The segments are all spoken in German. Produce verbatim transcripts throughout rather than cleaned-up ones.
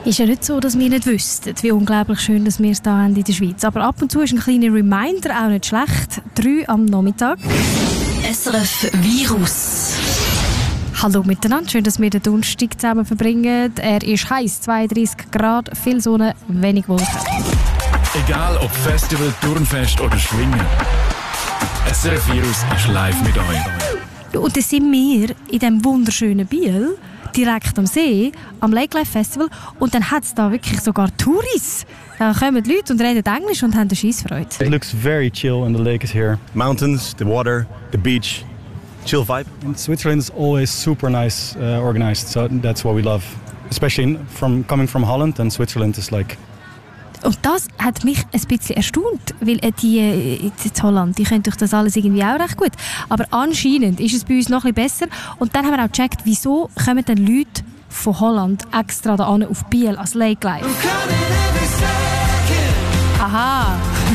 Ist ja nicht so, dass wir nicht wüssten, wie unglaublich schön dass wir es hier haben in der Schweiz. Aber ab und zu ist ein kleiner Reminder auch nicht schlecht. Drei am Nachmittag. S R F Virus. Hallo miteinander, schön, dass wir den Donnerstag zusammen verbringen. Er ist heiß, zweiunddreissig Grad, viel Sonne, wenig Wolken. Egal ob Festival, Turnfest oder Schwingen. S R F Virus ist live mit euch. Und dann sind wir in diesem wunderschönen Biel, direkt am See, am Lake Life Festival. Und dann hat es da wirklich sogar Touris. Da kommen die Leute und reden Englisch und haben eine Scheissfreude. It looks very chill and the lake is here. Mountains, the water, the beach, chill vibe. And Switzerland is always super nice uh, organized, so that's what we love. Especially in, from coming from Holland, and Switzerland is like... Und das hat mich ein bisschen erstaunt, weil äh, die in Holland, die können durch das alles irgendwie auch recht gut. Aber anscheinend ist es bei uns noch ein bisschen besser. Und dann haben wir auch gecheckt, wieso kommen dann Leute von Holland extra da an auf Biel als Lake Life. Aha.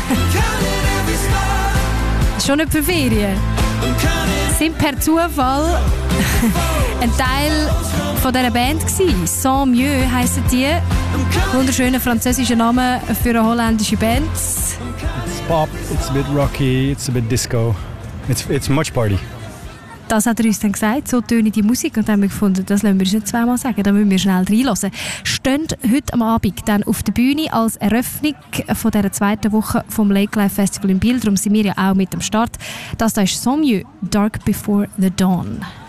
Schon nicht für Ferien. Sind per Zufall ein Teil von dieser Band gewesen. Sans Mieux heissen die. Wunderschöner französischer Name für eine holländische Band. It's pop, it's a bit rocky, it's a bit disco. It's, it's much party. Das hat er uns dann gesagt, so töne die Musik. Und dann haben wir gefunden, das lassen wir uns nicht zweimal sagen, da müssen wir schnell reinhören. Stehen heute am Abend dann auf der Bühne als Eröffnung von dieser zweiten Woche vom Lake Life Festival in Biel. Darum sind wir ja auch mit am Start. Das da ist «Sans Mieux, Dark Before the Dawn».